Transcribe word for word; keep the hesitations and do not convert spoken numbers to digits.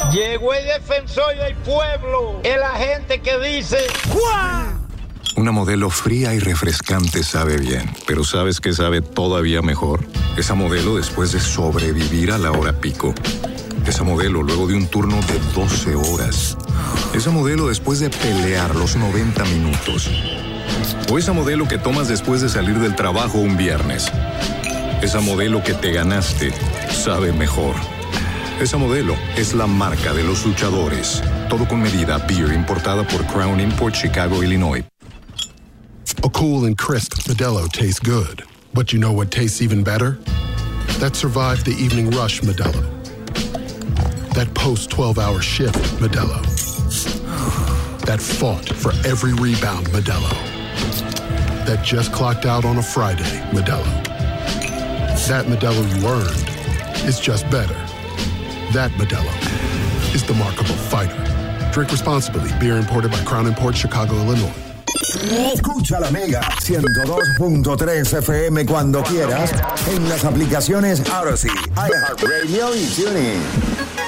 Llegó el defensor del pueblo, el agente que dice ¡Juá! Una Modelo fría y refrescante sabe bien, pero ¿sabes qué sabe todavía mejor? Esa Modelo después de sobrevivir a la hora pico. Esa Modelo luego de un turno de doce horas. Esa Modelo después de pelear los noventa minutos. O esa Modelo que tomas después de salir del trabajo un viernes. Esa Modelo que te ganaste sabe mejor. Esa Modelo es la marca de los luchadores. Todo con medida. Beer importada por Crown Import, Chicago, Illinois. A cool and crisp Modelo tastes good. But you know what tastes even better? That survived the evening rush Modelo. That post twelve hour shift Modelo. That fought for every rebound Modelo. That just clocked out on a Friday Modelo. That Modelo you earned is just better. That Modelo is the markable fighter. Drink responsibly. Beer imported by Crown Import, Chicago, Illinois. Escucha la Mega ciento dos punto tres F M cuando quieras en las aplicaciones Odyssey, iHeartRadio y TuneIn.